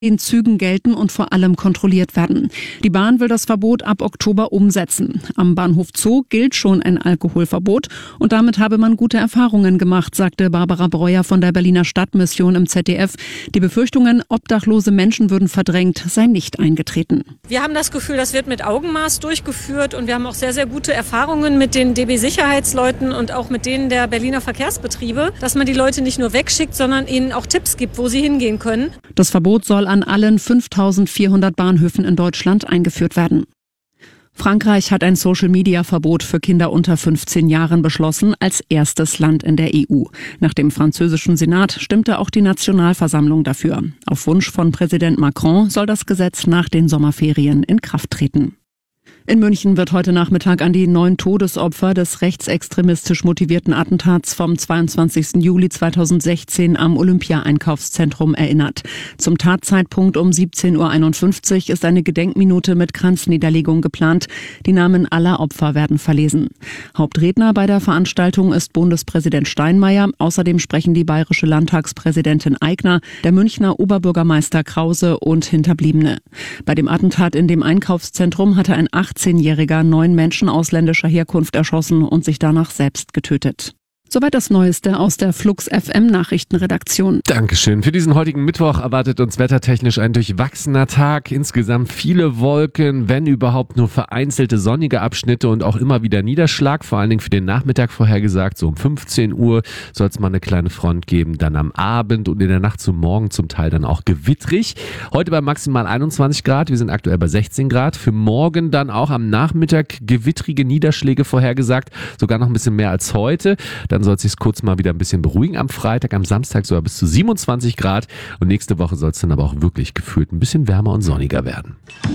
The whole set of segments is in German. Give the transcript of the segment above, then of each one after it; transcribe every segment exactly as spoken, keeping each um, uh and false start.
den Zügen gelten und vor allem kontrolliert werden. Die Bahn will das Verbot ab Oktober umsetzen. Am Bahnhof Zoo gilt schon ein Alkoholverbot und damit habe man gute Erfahrungen gemacht, sagte Barbara Breuer von der Berliner Stadtmission im Z D F. Die Befürchtungen, obdachlose Menschen würden verdrängt, sei nicht eingetreten. Wir haben das Gefühl, das wird mit Augenmaß durchgeführt und wir haben auch sehr, sehr gute Erfahrungen mit den D B-Sicherheitsleuten und auch mit denen der Berliner Verkehrsbetriebe, dass man die Leute nicht nur wegschickt, sondern ihnen auch Tipps gibt, wo sie hingehen können. Das Verbot soll an allen fünftausendvierhundert Bahnhöfen in Deutschland eingeführt werden. Frankreich hat ein Social-Media-Verbot für Kinder unter fünfzehn Jahren beschlossen, als erstes Land in der E U. Nach dem französischen Senat stimmte auch die Nationalversammlung dafür. Auf Wunsch von Präsident Macron soll das Gesetz nach den Sommerferien in Kraft treten. In München wird heute Nachmittag an die neun Todesopfer des rechtsextremistisch motivierten Attentats vom zweiundzwanzigsten Juli zweitausendsechzehn am Olympia-Einkaufszentrum erinnert. Zum Tatzeitpunkt um siebzehn Uhr einundfünfzig ist eine Gedenkminute mit Kranzniederlegung geplant. Die Namen aller Opfer werden verlesen. Hauptredner bei der Veranstaltung ist Bundespräsident Steinmeier. Außerdem sprechen die bayerische Landtagspräsidentin Aigner, der Münchner Oberbürgermeister Krause und Hinterbliebene. Bei dem Attentat in dem Einkaufszentrum hatte ein achtzehnjähriger neun Menschen ausländischer Herkunft erschossen und sich danach selbst getötet. Soweit das Neueste aus der Flux F M Nachrichtenredaktion. Dankeschön. Für diesen heutigen Mittwoch erwartet uns wettertechnisch ein durchwachsener Tag. Insgesamt viele Wolken, wenn überhaupt nur vereinzelte sonnige Abschnitte und auch immer wieder Niederschlag. Vor allen Dingen für den Nachmittag vorhergesagt. So um fünfzehn Uhr soll es mal eine kleine Front geben. Dann am Abend und in der Nacht zum Morgen zum Teil dann auch gewittrig. Heute bei maximal einundzwanzig Grad. Wir sind aktuell bei sechzehn Grad. Für morgen dann auch am Nachmittag gewittrige Niederschläge vorhergesagt. Sogar noch ein bisschen mehr als heute. Dann soll es sich kurz mal wieder ein bisschen beruhigen am Freitag, am Samstag sogar bis zu siebenundzwanzig Grad und nächste Woche soll es dann aber auch wirklich gefühlt ein bisschen wärmer und sonniger werden.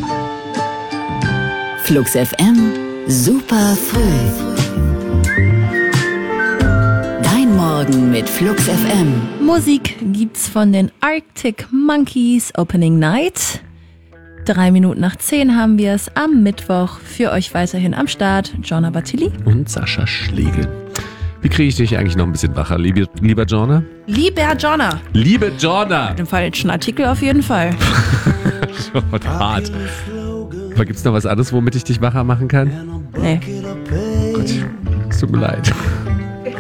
Flux F M, super früh. Dein Morgen mit Flux F M. Musik gibt's von den Arctic Monkeys, Opening Night. Drei Minuten nach zehn haben wir es am Mittwoch. Für euch weiterhin am Start Jonna Bartilli und Sascha Schlegel. Wie kriege ich dich eigentlich noch ein bisschen wacher, liebe, lieber Jonna? Lieber Jonna. Liebe Jonna. Mit dem falschen Artikel auf jeden Fall. Hart. Aber gibt es noch was anderes, womit ich dich wacher machen kann? Nee. Gut, es tut mir leid.